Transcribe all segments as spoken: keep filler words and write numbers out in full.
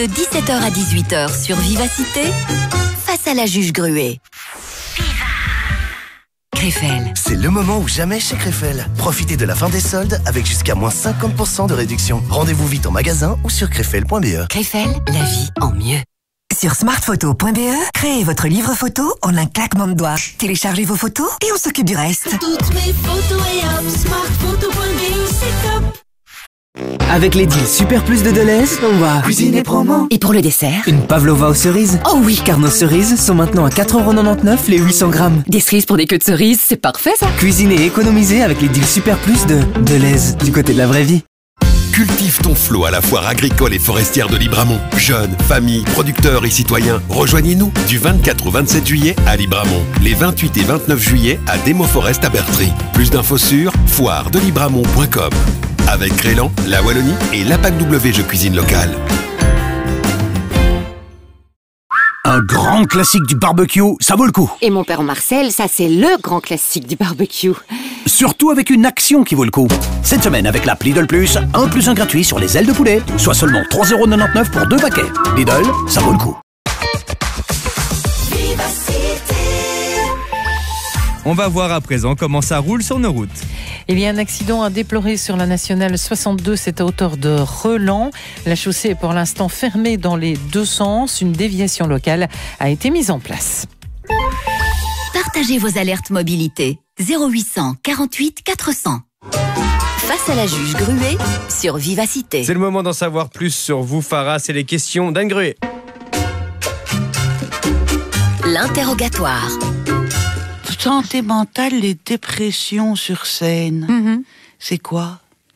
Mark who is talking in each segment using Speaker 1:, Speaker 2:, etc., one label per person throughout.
Speaker 1: De dix-sept heures à dix-huit heures sur Vivacité, face à la juge Gruet. Krefel.
Speaker 2: C'est le moment ou jamais chez Krefel. Profitez de la fin des soldes avec jusqu'à moins cinquante pour cent de réduction. Rendez-vous vite en magasin ou sur krefel point b e.
Speaker 1: Krefel, la vie en mieux.
Speaker 3: Sur smartphoto point b e, créez votre livre photo en un claquement de doigts. Téléchargez vos photos et on s'occupe du reste.
Speaker 4: Toutes mes photos et hop, smartphoto point b e, c'est top.
Speaker 5: Avec les deals Super Plus de Deleuze, on va
Speaker 3: Cuisine promo.
Speaker 1: Et pour le dessert?
Speaker 5: Une pavlova aux cerises.
Speaker 1: Oh oui!
Speaker 5: Car nos cerises sont maintenant à quatre euros quatre-vingt-dix-neuf les huit cents grammes.
Speaker 1: Des cerises pour des queues de cerises, c'est parfait ça!
Speaker 5: Cuisiner et économiser avec les deals Super Plus de Deleuze, du côté de la vraie vie.
Speaker 6: Cultive ton flot à la foire agricole et forestière de Libramont. Jeunes, familles, producteurs et citoyens, rejoignez-nous du vingt-quatre au vingt-sept juillet à Libramont. Les vingt-huit et vingt-neuf juillet à Demo Forest à Bertry. Plus d'infos sur foire de libramont point com. Avec Crélan, la Wallonie et l'A P A C W Jeux Cuisine Locale.
Speaker 7: Un grand classique du barbecue, ça vaut le coup.
Speaker 8: Et mon père Marcel, ça c'est le grand classique du barbecue.
Speaker 7: Surtout avec une action qui vaut le coup. Cette semaine avec l'app Lidl Plus, un plus un gratuit sur les ailes de poulet, soit seulement trois euros quatre-vingt-dix-neuf pour deux paquets. Lidl, ça vaut le coup.
Speaker 9: On va voir à présent comment ça roule sur nos routes.
Speaker 10: Il y a un accident à déplorer sur la nationale soixante-deux, c'est à hauteur de Relan. La chaussée est pour l'instant fermée dans les deux sens. Une déviation locale a été mise en place.
Speaker 1: Partagez vos alertes mobilité. zéro huit cent quarante-huit quatre cents. Face à la juge Gruet sur Vivacité.
Speaker 9: C'est le moment d'en savoir plus sur vous, Farah. C'est les questions d'Anne Gruet.
Speaker 1: L'interrogatoire.
Speaker 11: Santé mentale, les dépressions sur scène,
Speaker 12: Mm-hmm.
Speaker 11: c'est quoi?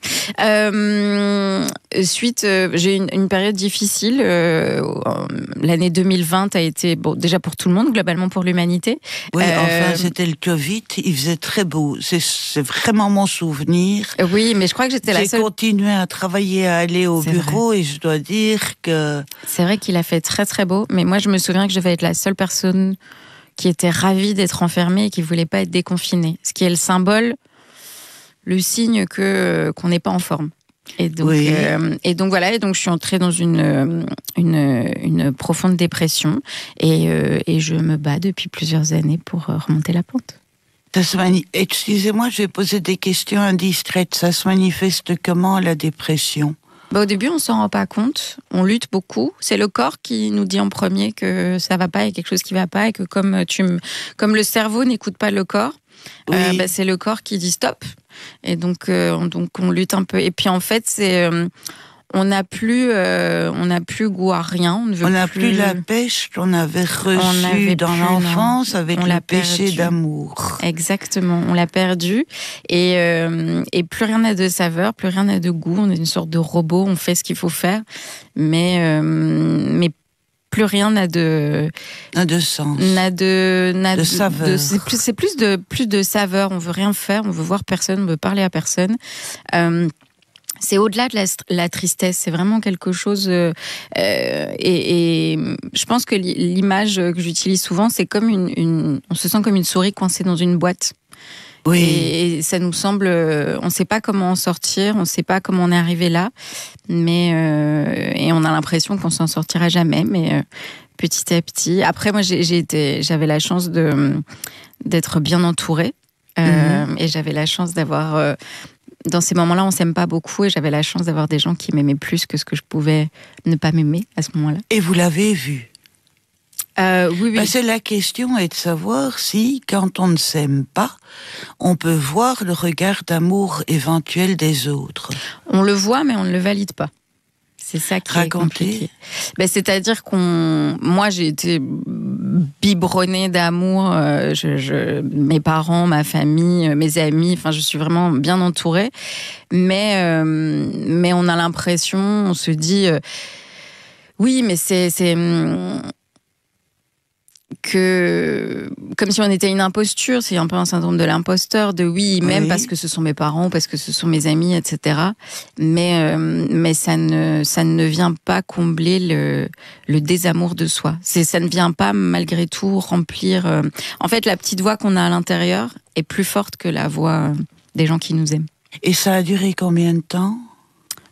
Speaker 12: Euh, suite, euh, j'ai eu une, une période difficile. Euh, l'année deux mille vingt a été, bon, déjà pour tout le monde, globalement pour l'humanité.
Speaker 11: Oui,
Speaker 12: Euh,
Speaker 11: enfin, c'était le Covid, il faisait très beau. C'est, c'est vraiment mon souvenir.
Speaker 12: Oui, mais je crois que j'étais la
Speaker 11: J'ai
Speaker 12: seule.
Speaker 11: continué à travailler, à aller au
Speaker 12: C'est
Speaker 11: bureau, et je dois dire que...
Speaker 12: C'est vrai qu'il a fait très très beau, mais moi je me souviens que je devais être la seule personne qui était ravie d'être enfermée et qui voulait pas être déconfinée. Ce qui est le symbole, le signe que qu'on n'est pas en forme. Et donc,
Speaker 11: Oui.
Speaker 12: euh, et donc voilà, et donc je suis entrée dans une une, une profonde dépression et, euh, et je me bats depuis plusieurs années pour remonter la pente.
Speaker 11: Ça se mani- Excusez-moi, je vais poser des questions indiscrètes. Ça se manifeste comment, la dépression?
Speaker 12: Bah, au début, on s'en rend pas compte. On lutte beaucoup. C'est le corps qui nous dit en premier que ça va pas, il y a quelque chose qui va pas, et que comme tu, m- comme le cerveau n'écoute pas le corps,
Speaker 11: Oui.
Speaker 12: euh, bah, c'est le corps qui dit stop. Et donc, euh, on, donc on lutte un peu. Et puis en fait, c'est euh, on n'a plus, euh, on n'a plus goût à rien. On ne veut
Speaker 11: On n'a
Speaker 12: plus...
Speaker 11: plus la pêche qu'on avait reçue
Speaker 12: On avait
Speaker 11: dans
Speaker 12: plus,
Speaker 11: l'enfance
Speaker 12: non.
Speaker 11: avec
Speaker 12: On
Speaker 11: le
Speaker 12: l'a
Speaker 11: péché
Speaker 12: perdu.
Speaker 11: d'amour.
Speaker 12: Exactement, on l'a perdu et, euh, et plus rien n'a de saveur, plus rien n'a de goût. On est une sorte de robot, on fait ce qu'il faut faire, mais, euh, mais plus rien n'a de
Speaker 11: n'a de sens,
Speaker 12: n'a de, n'a
Speaker 11: de saveur.
Speaker 12: de- c'est plus, c'est plus de plus de saveur. On veut rien faire, on veut voir personne, on veut parler à personne. Euh, C'est au-delà de la, la tristesse, c'est vraiment quelque chose. Euh, et, et je pense que l'image que j'utilise souvent, c'est comme une, une. On se sent comme une souris coincée dans une boîte.
Speaker 11: Oui.
Speaker 12: Et, et ça nous semble. On ne sait pas comment en sortir, on ne sait pas comment on est arrivé là, mais euh, et on a l'impression qu'on s'en sortira jamais. Mais euh, petit à petit. Après, moi, j'ai, j'ai été, j'avais la chance de d'être bien entourée, euh, mm-hmm. et j'avais la chance d'avoir. Euh, Dans ces moments-là, on s'aime pas beaucoup et j'avais la chance d'avoir des gens qui m'aimaient plus que ce que je pouvais ne pas m'aimer à ce moment-là.
Speaker 11: Et vous l'avez vu?
Speaker 12: euh, Oui, oui.
Speaker 11: Ben, c'est la question est de savoir si, quand on ne s'aime pas, on peut voir le regard d'amour éventuel des autres.
Speaker 12: On le voit, mais on ne le valide pas. C'est ça qui
Speaker 11: Racontez.
Speaker 12: est compliqué. Ben, c'est-à-dire qu'on, moi, j'ai été biberonnée d'amour. Euh, je, je, mes parents, ma famille, mes amis. Enfin, je suis vraiment bien entourée. Mais, euh, mais on a l'impression, on se dit, euh, oui, mais c'est, c'est que comme si on était une imposture, c'est un peu un syndrome de l'imposteur, de oui, même oui. parce que ce sont mes parents, parce que ce sont mes amis, et cetera. Mais euh, mais ça ne ça ne vient pas combler le le désamour de soi. C'est ça ne vient pas malgré tout remplir. Euh... En fait, la petite voix qu'on a à l'intérieur est plus forte que la voix des gens qui nous aiment.
Speaker 11: Et ça a duré combien de temps?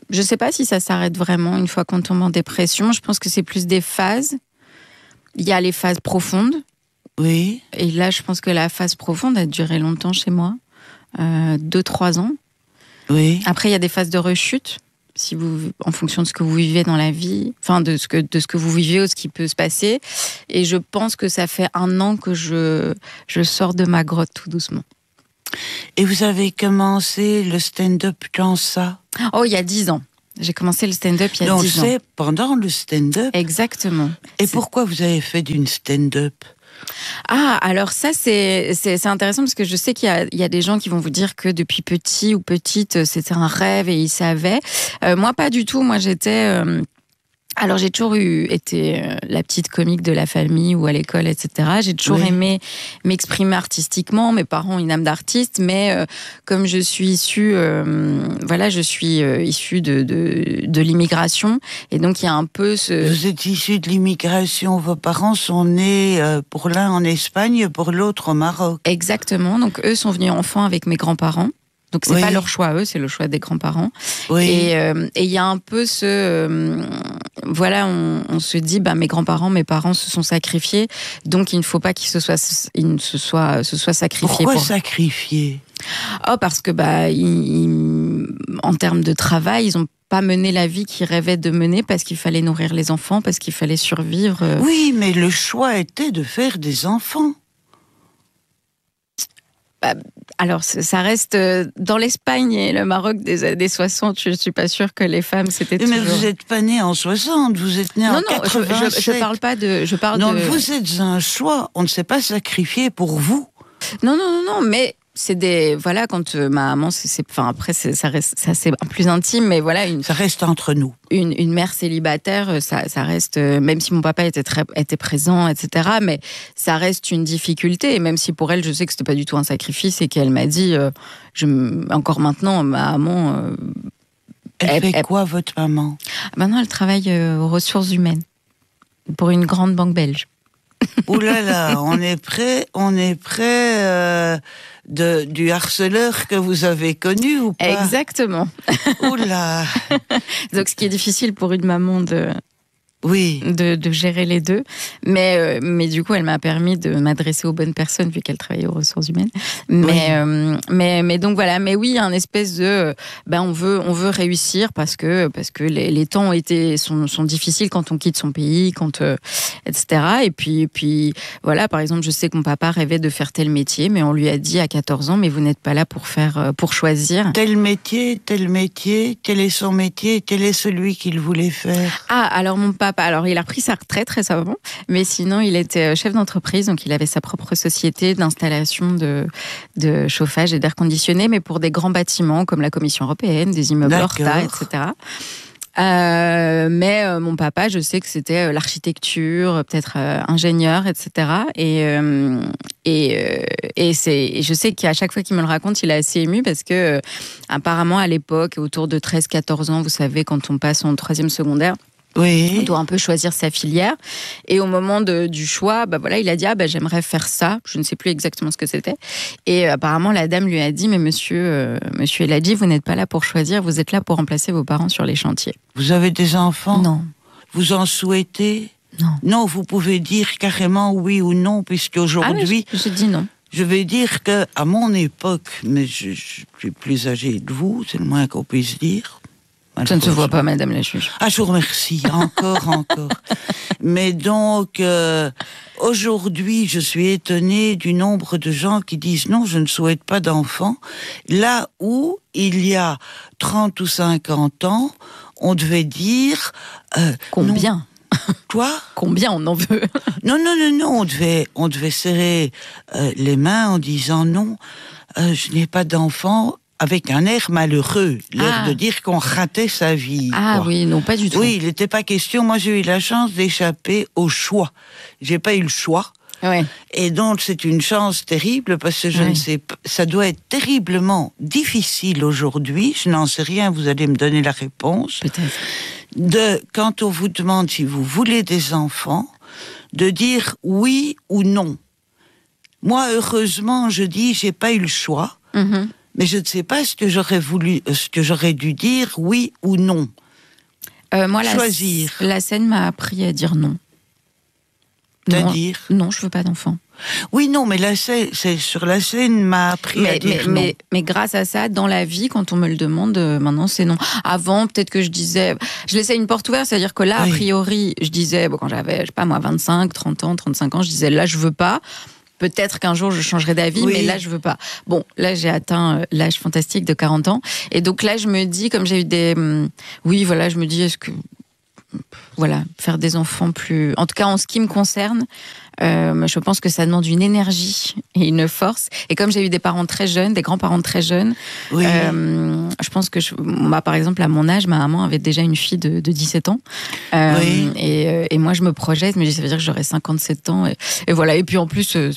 Speaker 12: Je ne sais pas si ça s'arrête vraiment une fois qu'on tombe en dépression. Je pense que c'est plus des phases. Il y a les phases profondes.
Speaker 11: Oui.
Speaker 12: Et là, je pense que la phase profonde a duré longtemps chez moi. Euh, deux, trois ans.
Speaker 11: Oui.
Speaker 12: Après, il y a des phases de rechute. Si vous, en fonction de ce que vous vivez dans la vie, enfin de ce que de ce que vous vivez ou ce qui peut se passer. Et je pense que ça fait un an que je je sors de ma grotte tout doucement.
Speaker 11: Et vous avez commencé le stand-up quand ça?
Speaker 12: Oh, il y a dix ans. J'ai commencé le stand-up il y a
Speaker 11: Donc,
Speaker 12: dix ans.
Speaker 11: c'est pendant le stand-up.
Speaker 12: Exactement.
Speaker 11: Et
Speaker 12: c'est...
Speaker 11: pourquoi vous avez fait d'une stand-up?
Speaker 12: Ah, alors ça, c'est, c'est, c'est intéressant parce que je sais qu'il y a, il y a des gens qui vont vous dire que depuis petit ou petite, c'était un rêve et ils savaient. Euh, moi, pas du tout. Moi, j'étais... Euh, Alors, j'ai toujours eu, été euh, la petite comique de la famille ou à l'école, et cetera. J'ai toujours oui. aimé m'exprimer artistiquement. Mes parents ont une âme d'artiste, mais euh, comme je suis issue, euh, voilà, je suis euh, issue de, de, de l'immigration. Et donc, il y a un peu ce...
Speaker 11: Vous êtes issue de l'immigration. Vos parents sont nés euh, pour l'un en Espagne, pour l'autre au Maroc.
Speaker 12: Exactement. Donc, eux sont venus enfants avec mes grands-parents. Donc c'est oui. pas leur choix eux, c'est le choix des grands-parents.
Speaker 11: Oui.
Speaker 12: Et euh, et il y a un peu ce euh, voilà, on, on se dit bah mes grands-parents, mes parents se sont sacrifiés, donc il ne faut pas qu'ils se soient ils ne se soient se soient sacrifiés.
Speaker 11: Pourquoi
Speaker 12: pour...
Speaker 11: sacrifier?
Speaker 12: Oh parce que bah ils, ils, en termes de travail, ils ont pas mené la vie qu'ils rêvaient de mener parce qu'il fallait nourrir les enfants, parce qu'il fallait survivre.
Speaker 11: Oui, mais le choix était de faire des enfants.
Speaker 12: Bah, alors, ça reste dans l'Espagne et le Maroc des années soixante. Je ne suis pas sûre que les femmes, c'était
Speaker 11: mais
Speaker 12: toujours...
Speaker 11: Mais vous n'êtes pas née en soixante, vous êtes née
Speaker 12: non,
Speaker 11: en
Speaker 12: non,
Speaker 11: quatre-vingt-sept.
Speaker 12: Je, je, je parle pas de... Je parle
Speaker 11: Donc
Speaker 12: de...
Speaker 11: vous êtes un choix, on ne s'est pas sacrifié pour vous.
Speaker 12: Non, non, non, non, mais... C'est des voilà quand euh, ma maman c'est, c'est enfin après c'est, ça reste ça c'est plus intime mais voilà une
Speaker 11: ça reste entre nous
Speaker 12: une une mère célibataire ça ça reste euh, même si mon papa était très était présent etc mais ça reste une difficulté et même si pour elle je sais que c'était pas du tout un sacrifice et qu'elle m'a dit euh, je encore maintenant ma maman euh,
Speaker 11: elle, elle fait elle, quoi votre maman?
Speaker 12: Maintenant elle travaille euh, aux ressources humaines pour une grande banque belge.
Speaker 11: Ouh là là, on est près, on est près euh, de, du harceleur que vous avez connu ou pas?
Speaker 12: Exactement.
Speaker 11: Ouh là.
Speaker 12: Donc ce qui est difficile pour une maman de...
Speaker 11: Oui.
Speaker 12: De, de gérer les deux. Mais, euh, mais du coup, elle m'a permis de m'adresser aux bonnes personnes vu qu'elle travaillait aux ressources humaines. Mais, oui. euh, mais, mais donc voilà. Mais oui, il y a un espèce de, ben on veut, on veut réussir parce que, parce que les, les temps ont été, sont, sont difficiles quand on quitte son pays, quand, euh, et cetera. Et puis, puis, voilà, par exemple, je sais que mon papa rêvait de faire tel métier, mais on lui a dit à quatorze ans, mais vous n'êtes pas là pour faire, pour choisir.
Speaker 11: Tel métier, tel métier, quel est son métier, quel est celui qu'il voulait faire?
Speaker 12: Ah, alors mon papa, alors il a repris sa retraite récemment, mais sinon il était chef d'entreprise, donc il avait sa propre société d'installation de, de chauffage et d'air conditionné, mais pour des grands bâtiments comme la Commission européenne, des immeubles Horta, et cetera. Euh, mais euh, mon papa, je sais que c'était euh, l'architecture, peut-être euh, ingénieur, et cetera. Et, euh, et, euh, et, c'est, et je sais qu'à chaque fois qu'il me le raconte, il est assez ému parce que euh, apparemment à l'époque, autour de treize quatorze ans, vous savez, quand on passe en troisième secondaire,
Speaker 11: oui.
Speaker 12: On doit un peu choisir sa filière. Et au moment de, du choix, bah voilà, il a dit ah bah j'aimerais faire ça. Je ne sais plus exactement ce que c'était. Et euh, apparemment la dame lui a dit mais monsieur, euh, monsieur elle a dit vous n'êtes pas là pour choisir, vous êtes là pour remplacer vos parents sur les chantiers.
Speaker 11: Vous avez des enfants?
Speaker 12: Non.
Speaker 11: Vous en souhaitez?
Speaker 12: Non.
Speaker 11: Non, vous pouvez dire carrément oui ou non puisque aujourd'hui.
Speaker 12: Ah, je, je dis non.
Speaker 11: Je vais dire que à mon époque, mais je, je suis plus âgée que vous, c'est le moins qu'on puisse dire.
Speaker 12: Ça ne se voit pas, madame la juge.
Speaker 11: Ah, je vous remercie, encore, encore. Mais donc, euh, aujourd'hui, je suis étonnée du nombre de gens qui disent non, je ne souhaite pas d'enfants. Là où, il y a trente ou cinquante ans, on devait dire... Euh,
Speaker 12: Combien ?
Speaker 11: Quoi ?
Speaker 12: Combien on en veut ?
Speaker 11: Non, non, non, non, on devait, on devait serrer euh, les mains en disant non, euh, je n'ai pas d'enfants. Avec un air malheureux, l'air
Speaker 12: ah.
Speaker 11: de dire qu'on ratait sa vie.
Speaker 12: Ah
Speaker 11: quoi.
Speaker 12: Oui, non, pas du tout.
Speaker 11: Oui, il n'était pas question. Moi, j'ai eu la chance d'échapper au choix. J'ai pas eu le choix.
Speaker 12: Ouais.
Speaker 11: Et donc, c'est une chance terrible parce que je
Speaker 12: ouais.
Speaker 11: ne sais pas. Ça doit être terriblement difficile aujourd'hui. Je n'en sais rien. Vous allez me donner la réponse.
Speaker 12: Peut-être.
Speaker 11: De, quand on vous demande si vous voulez des enfants, de dire oui ou non. Moi, heureusement, je dis, j'ai pas eu le choix.
Speaker 12: Mm-hmm.
Speaker 11: Mais je ne sais pas ce que j'aurais voulu, ce que j'aurais dû dire, oui ou non.
Speaker 12: Euh, moi,
Speaker 11: Choisir.
Speaker 12: La, la scène m'a appris à dire non.
Speaker 11: C'est-à-dire ?
Speaker 12: Non, non, je veux pas d'enfant.
Speaker 11: Oui, non, mais la scène, c'est sur la scène m'a appris
Speaker 12: mais,
Speaker 11: à dire
Speaker 12: mais,
Speaker 11: non.
Speaker 12: Mais, mais grâce à ça, dans la vie, quand on me le demande, euh, maintenant c'est non. Avant, peut-être que je disais, je laissais une porte ouverte, c'est-à-dire que là, oui. a priori, je disais, bon, quand j'avais, je sais pas moi, vingt-cinq, trente ans, trente-cinq ans, je disais, là, je veux pas. Peut-être qu'un jour je changerai d'avis, oui. mais là je veux pas. Bon, là j'ai atteint l'âge fantastique de quarante ans, et donc là je me dis, comme j'ai eu des, oui, voilà, je me dis, est-ce que, voilà, faire des enfants plus, en tout cas en ce qui me concerne, euh, je pense que ça demande une énergie et une force. Et comme j'ai eu des parents très jeunes, des grands-parents très jeunes, oui. euh, je pense que, je, bah, par exemple, à mon âge, ma maman avait déjà une fille de, de dix-sept ans. Euh, oui. et, et moi, je me projette, je me dis, ça veut dire que j'aurai cinquante-sept ans. Et, et voilà. Et puis en plus, euh,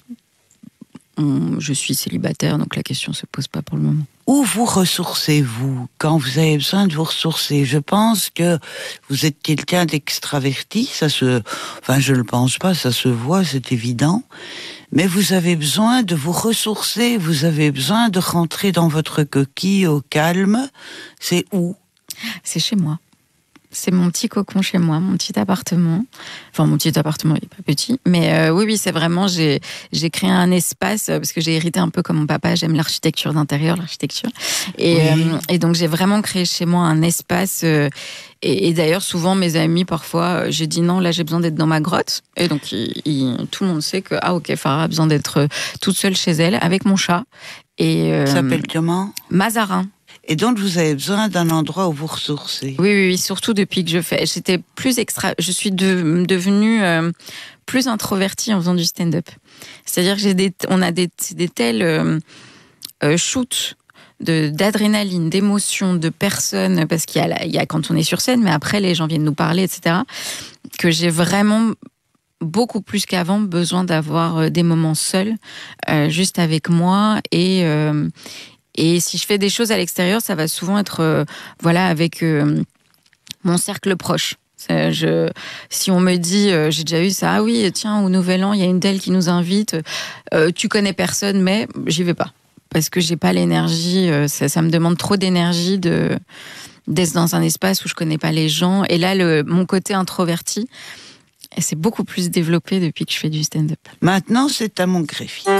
Speaker 12: on, je suis célibataire, donc la question ne se pose pas pour le moment.
Speaker 11: Où vous ressourcez-vous quand vous avez besoin de vous ressourcer? Je pense que vous êtes quelqu'un d'extraverti, ça se, enfin je ne le pense pas, ça se voit, c'est évident. Mais vous avez besoin de vous ressourcer, vous avez besoin de rentrer dans votre coquille au calme. C'est où?
Speaker 12: C'est chez moi. C'est mon petit cocon chez moi, mon petit appartement. Enfin, mon petit appartement, il n'est pas petit. Mais euh, oui, oui, c'est vraiment, j'ai, j'ai créé un espace, parce que j'ai hérité un peu comme mon papa, j'aime l'architecture d'intérieur, l'architecture. Et, oui. euh, et donc, j'ai vraiment créé chez moi un espace. Euh, et, et d'ailleurs, souvent, mes amis, parfois, j'ai dit non, là, j'ai besoin d'être dans ma grotte. Et donc, il, il, tout le monde sait que, ah, ok, Farah a besoin d'être toute seule chez elle, avec mon chat. Et, euh,
Speaker 11: ça s'appelle comment?
Speaker 12: Mazarin.
Speaker 11: Et donc, vous avez besoin d'un endroit où vous ressourcez.
Speaker 12: Oui, oui, oui, surtout depuis que je fais. J'étais plus extra. Je suis de, devenue euh, plus introvertie en faisant du stand-up. C'est-à-dire que j'ai des, on a des, des tels euh, euh, shoots de, d'adrénaline, d'émotion, de personnes, parce qu'il y a, il y a quand on est sur scène, mais après, les gens viennent nous parler, et cetera, que j'ai vraiment beaucoup plus qu'avant besoin d'avoir des moments seuls, euh, juste avec moi et. Euh, Et si je fais des choses à l'extérieur, ça va souvent être euh, voilà, avec euh, mon cercle proche. Je, si on me dit, euh, j'ai déjà eu ça, ah oui, tiens, au Nouvel An, il y a une telle qui nous invite, euh, tu connais personne, mais j'y vais pas. Parce que j'ai pas l'énergie, euh, ça, ça me demande trop d'énergie de, d'être dans un espace où je connais pas les gens. Et là, le, mon côté introverti, c'est beaucoup plus développé depuis que je fais du stand-up.
Speaker 11: Maintenant, c'est à mon greffier.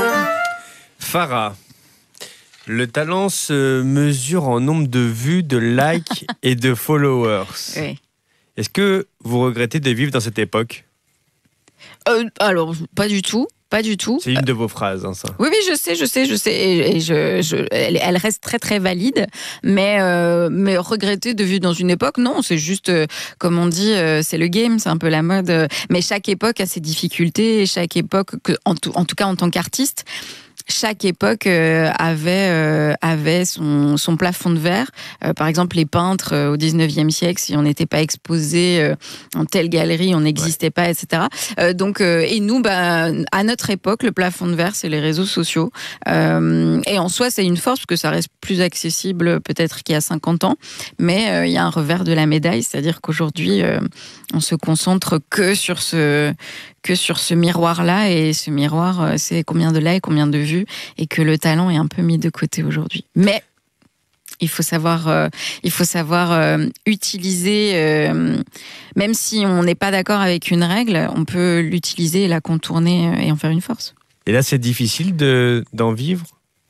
Speaker 9: Farah. Le talent se mesure en nombre de vues, de likes et de followers.
Speaker 12: Oui.
Speaker 9: Est-ce que vous regrettez de vivre dans cette époque?
Speaker 12: euh, Alors, pas du tout. Pas du tout.
Speaker 9: C'est une de vos phrases, hein, ça.
Speaker 12: Oui, oui, je sais, je sais, je sais. Et, et je, je, elle, elle reste très, très valide. Mais, euh, mais regretter de vivre dans une époque, non. C'est juste, euh, comme on dit, euh, c'est le game, c'est un peu la mode. Mais chaque époque a ses difficultés. Et chaque époque, que, en, tout, en tout cas en tant qu'artiste, chaque époque euh, avait, euh, avait son, son plafond de verre. Euh, par exemple, les peintres euh, au dix-neuvième siècle, si on n'était pas exposé euh, en telle galerie, on n'existait ouais. pas, et cetera. Euh, donc, euh, et nous, bah, à notre époque, le plafond de verre, c'est les réseaux sociaux. Euh, et en soi, c'est une force, parce que ça reste plus accessible peut-être qu'il y a cinquante ans. Mais euh, il y a un revers de la médaille, c'est-à-dire qu'aujourd'hui, euh, on se concentre que sur ce... que sur ce miroir-là, et ce miroir, c'est combien de likes, combien de vues, et que le talent est un peu mis de côté aujourd'hui. Mais il faut savoir, euh, il faut savoir euh, utiliser, euh, même si on n'est pas d'accord avec une règle, on peut l'utiliser, la contourner et en faire une force.
Speaker 9: Et là, c'est difficile de, d'en vivre ?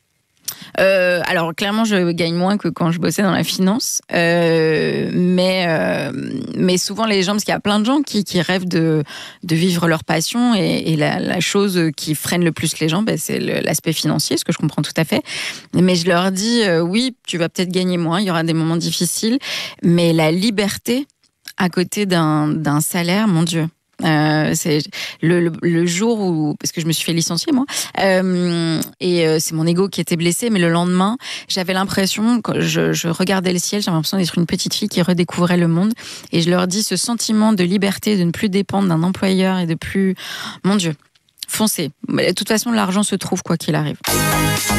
Speaker 12: Euh, alors clairement je gagne moins que quand je bossais dans la finance, euh, mais euh, mais souvent les gens, parce qu'il y a plein de gens qui, qui rêvent de de vivre leur passion, et, et la, la chose qui freine le plus les gens, ben, c'est le, l'aspect financier, ce que je comprends tout à fait. Mais je leur dis euh, oui, tu vas peut-être gagner moins, il y aura des moments difficiles, mais la liberté à côté d'un d'un salaire, mon Dieu. Euh, c'est le, le, le jour où, parce que je me suis fait licencier moi, euh, et euh, c'est mon ego qui était blessé, mais le lendemain j'avais l'impression, quand je, je regardais le ciel, j'avais l'impression d'être une petite fille qui redécouvrait le monde, et je leur dis, ce sentiment de liberté, de ne plus dépendre d'un employeur et de plus, mon Dieu, foncez, de toute façon l'argent se trouve quoi qu'il arrive.